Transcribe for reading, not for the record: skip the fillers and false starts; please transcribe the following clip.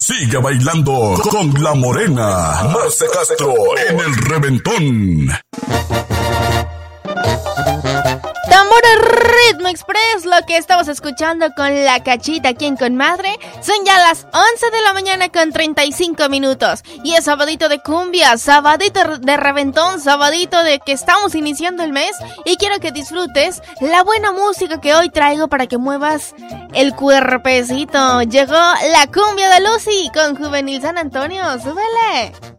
Sigue bailando con la morena Marce Castro en el Reventón. Tambor Ritmo Express, lo que estamos escuchando con la Cachita aquí en Conmadre. Son ya las 11 de la mañana con 35 minutos. Y es sabadito de cumbia, sabadito de reventón, sabadito de que estamos iniciando el mes. Y quiero que disfrutes la buena música que hoy traigo para que muevas el cuerpecito. Llegó la cumbia de Lucy con Juvenil San Antonio. ¡Súbele!